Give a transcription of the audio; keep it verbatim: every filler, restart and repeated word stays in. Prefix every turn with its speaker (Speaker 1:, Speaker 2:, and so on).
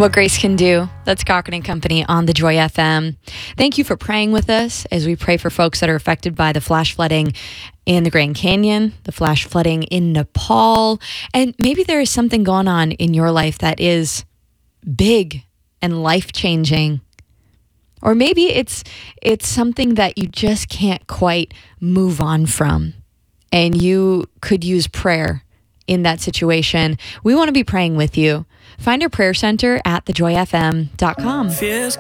Speaker 1: What Grace Can Do. That's Cochran and Company on the Joy F M. Thank you for praying with us as we pray for folks that are affected by the flash flooding in the Grand Canyon, the flash flooding in Nepal, and maybe there is something going on in your life that is big and life-changing. Or maybe it's it's something that you just can't quite move on from, and you could use prayer in that situation. We want to be praying with you. Find our prayer center at the joy f m dot com.
Speaker 2: Fears